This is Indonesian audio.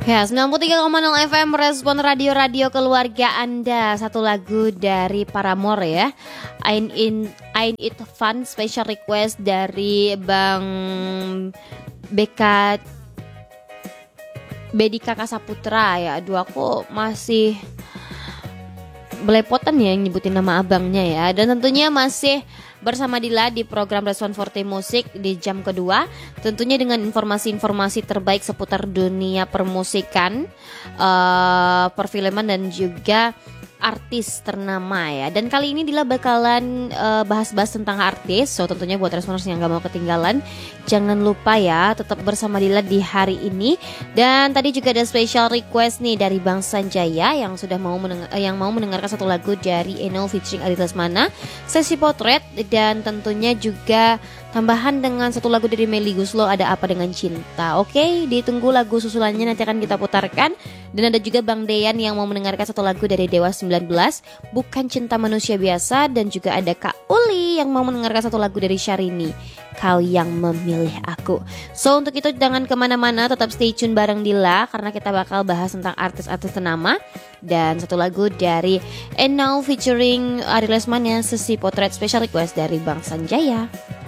Ya, 93,0 FM Respon Radio-radio keluarga Anda. Satu lagu dari Paramore ya. Ain't It Fun, special request dari Bang BK Bedi Kakak Saputra ya. Aduh, aku masih belepotan ya nyebutin nama abangnya ya. Dan tentunya masih bersama Dila di program Respon Forte Musik di jam kedua, tentunya dengan informasi-informasi terbaik seputar dunia permusikan, perfilman dan juga artis ternama ya. Dan kali ini Dila bakalan bahas-bahas tentang artis. So tentunya buat responders yang gak mau ketinggalan, jangan lupa ya tetap bersama Dila di hari ini. Dan tadi juga ada special request nih dari Bang Sanjaya yang sudah mau mendengarkan satu lagu dari Eno featuring Adi Lesmana, Sesi Potret, dan tentunya juga tambahan dengan satu lagu dari Melly Guslo, Ada Apa Dengan Cinta. Oke, ditunggu lagu susulannya nanti akan kita putarkan. Dan ada juga Bang Deyan yang mau mendengarkan satu lagu dari Dewa 19, Bukan Cinta Manusia Biasa. Dan juga ada Kak Uli yang mau mendengarkan satu lagu dari Syahrini, Kau Yang Memilih Aku. So untuk itu jangan kemana-mana, tetap stay tune bareng Dila karena kita bakal bahas tentang artis-artis ternama. Dan satu lagu dari And Now featuring Ari Lesmana, Sesi Potret, special request dari Bang Sanjaya.